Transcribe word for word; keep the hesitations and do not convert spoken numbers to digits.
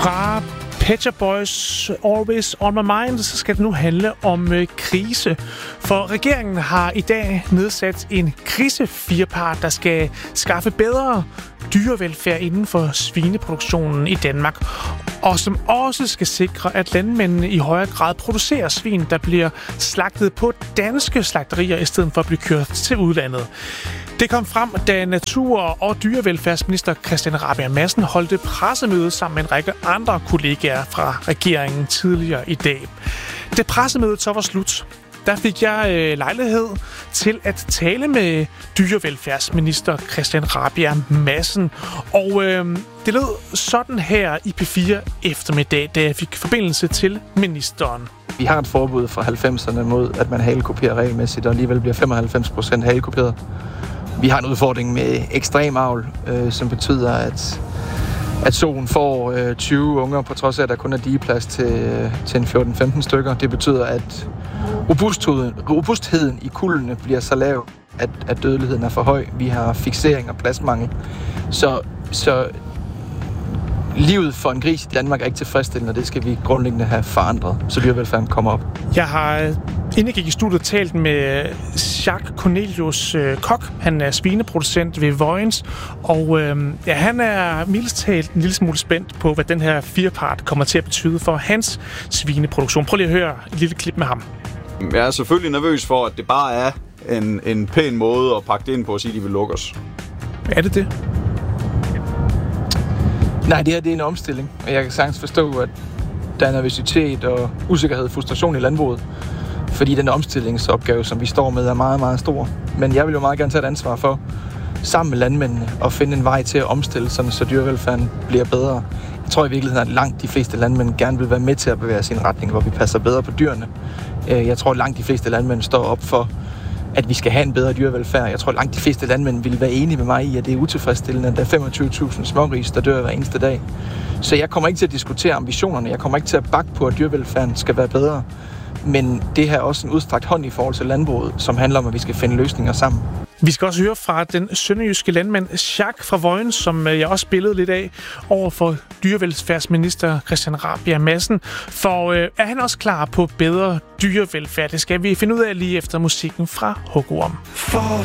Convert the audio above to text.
Fra Pet Shop Boys Always On My Mind, så skal det nu handle om øh, krise. For regeringen har i dag nedsat en krisefirepart, der skal skaffe bedre dyrevelfærd inden for svineproduktionen i Danmark. Og som også skal sikre, at landmændene i højere grad producerer svin, der bliver slagtet på danske slagterier, i stedet for at blive kørt til udlandet. Det kom frem, da natur- og dyrevelfærdsminister Christian Rabjerg Madsen holdte pressemøde sammen med en række andre kollegaer fra regeringen tidligere i dag. Da pressemødet så var slut, der fik jeg øh, lejlighed til at tale med dyrevelfærdsminister Christian Rabjerg Madsen. Og øh, det lød sådan her i P fire eftermiddag, da jeg fik forbindelse til ministeren. Vi har et forbud fra halvfemserne mod, at man halekopierer regelmæssigt, og alligevel bliver femoghalvfems procent halekoperet. Vi har en udfordring med ekstrem avl, øh, som betyder, at, at soen får øh, tyve unger, på trods af, at der kun er digeplads til, øh, til en fjorten femten stykker. Det betyder, at robustheden, robustheden i kuldene bliver så lav, at, at dødeligheden er for høj. Vi har fiksering og pladsmangel. Så, så livet for en gris i Danmark er ikke tilfredsstillende, og det skal vi grundlæggende have forandret, så dyrevelfærden kommer op. Jeg har, inden jeg gik i studiet, talt med Jacques Cornelius Koch. Han er svineproducent ved Vojens, og øh, ja, han er mildest talt en lille smule spændt på, hvad den her firepart kommer til at betyde for hans svineproduktion. Prøv lige at høre et lille klip med ham. Jeg er selvfølgelig nervøs for, at det bare er en, en pæn måde at pakke det ind på og sige, at de vil lukke os. Er det det? Nej, det her det er en omstilling, og jeg kan sagtens forstå, at der er nervøsitet og usikkerhed og frustration i landbruget, fordi den omstillingsopgave, som vi står med, er meget, meget stor. Men jeg vil jo meget gerne tage et ansvar for, sammen med landmændene, at finde en vej til at omstille, sådan, så dyrevelfærden bliver bedre. Jeg tror i virkeligheden, at langt de fleste landmænd gerne vil være med til at bevæge sin retning, hvor vi passer bedre på dyrene. Jeg tror, at langt de fleste landmænd står op for, at vi skal have en bedre dyrevelfærd. Jeg tror, at langt de fleste landmænd vil være enige med mig i, at det er utilfredsstillende, at der er femogtyve tusind smågrise, der dør hver eneste dag. Så jeg kommer ikke til at diskutere ambitionerne. Jeg kommer ikke til at bakke på, at dyrevelfærden skal være bedre. Men det her er også en udstrakt hånd i forhold til landbruget, som handler om, at vi skal finde løsninger sammen. Vi skal også høre fra den sønderjyske landmand Jacques fra Vojens, som jeg også spillede lidt af over for dyrevelfærdsminister Christian Rabjerg Madsen. For øh, er han også klar på bedre dyrevelfærd? Det skal vi finde ud af lige efter musikken fra Hugo om.